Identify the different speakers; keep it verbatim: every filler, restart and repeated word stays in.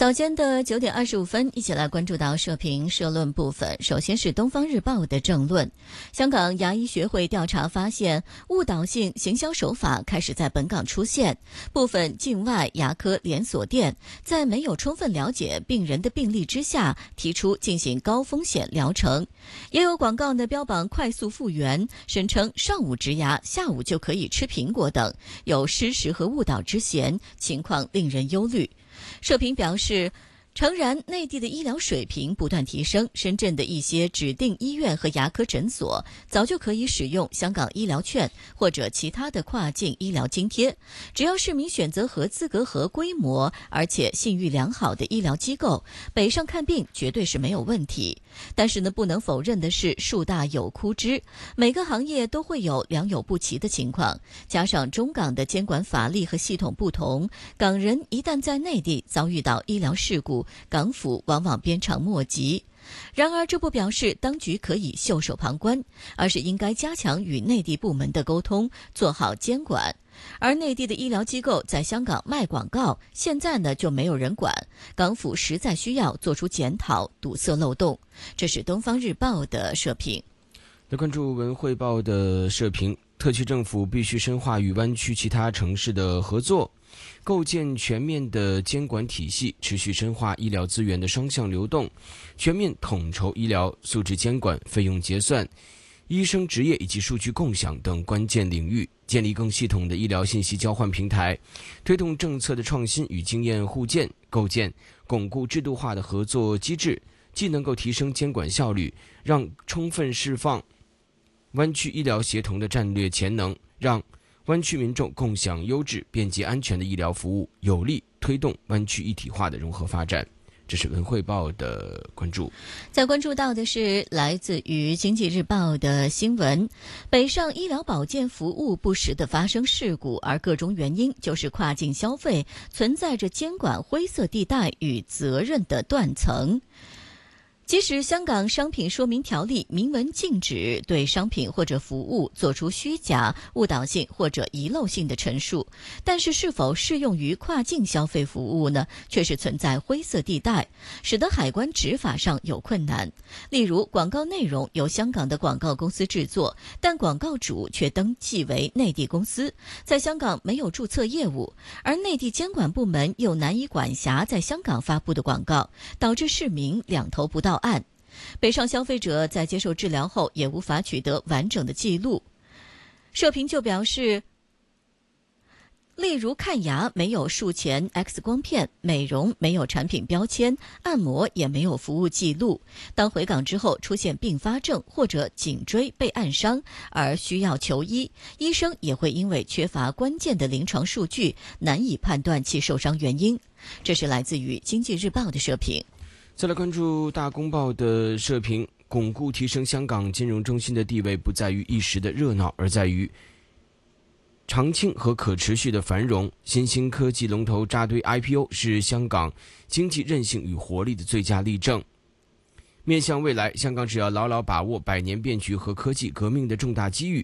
Speaker 1: 早间的九点二十五分，一起来关注到社评社论部分。首先是《东方日报》的政论。香港牙医学会调查发现，误导性行销手法开始在本港出现。部分境外牙科连锁店在没有充分了解病人的病历之下，提出进行高风险疗程。也有广告呢标榜快速复原，声称上午植牙，下午就可以吃苹果等，有失实和误导之嫌，情况令人忧虑。社评表示，诚然，内地的医疗水平不断提升，深圳的一些指定医院和牙科诊所早就可以使用香港医疗券或者其他的跨境医疗津贴。只要市民选择合资格、合规模，而且信誉良好的医疗机构，北上看病绝对是没有问题。但是呢，不能否认的是，树大有枯枝，每个行业都会有良莠不齐的情况。加上中港的监管法律和系统不同，港人一旦在内地遭遇到医疗事故，港府往往鞭长莫及。然而，这不表示当局可以袖手旁观，而是应该加强与内地部门的沟通，做好监管。而内地的医疗机构在香港卖广告，现在呢就没有人管，港府实在需要做出检讨，堵塞漏洞。这是《东方日报》的社评。
Speaker 2: 来关注《文汇报》的社评，特区政府必须深化与湾区其他城市的合作，构建全面的监管体系，持续深化医疗资源的双向流动，全面统筹医疗素质监管、费用结算、医生执业以及数据共享等关键领域，建立更系统的医疗信息交换平台，推动政策的创新与经验互鉴，构建巩固制度化的合作机制，既能够提升监管效率，让充分释放湾区医疗协同的战略潜能，让湾区民众共享优质、便捷、安全的医疗服务，有力推动湾区一体化的融合发展。这是文汇报的关注。
Speaker 1: 再关注到的是来自于经济日报的新闻，北上医疗保健服务不时的发生事故，而各种原因就是跨境消费存在着监管灰色地带与责任的断层。即使香港商品说明条例明文禁止对商品或者服务做出虚假、误导性或者遗漏性的陈述，但是是否适用于跨境消费服务呢？却是存在灰色地带，使得海关执法上有困难。例如，广告内容由香港的广告公司制作，但广告主却登记为内地公司，在香港没有注册业务，而内地监管部门又难以管辖在香港发布的广告，导致市民两头不到岸。北上消费者在接受治疗后也无法取得完整的记录。社评就表示，例如看牙没有术前 X 光片，美容没有产品标签，按摩也没有服务记录。当回港之后出现并发症或者颈椎被按伤而需要求医，医生也会因为缺乏关键的临床数据，难以判断其受伤原因。这是来自于经济日报的社评。
Speaker 2: 再来关注大公报的社评，巩固提升香港金融中心的地位，不在于一时的热闹，而在于长青和可持续的繁荣。新兴科技龙头扎堆 I P O 是香港经济韧性与活力的最佳例证。面向未来，香港只要牢牢把握百年变局和科技革命的重大机遇，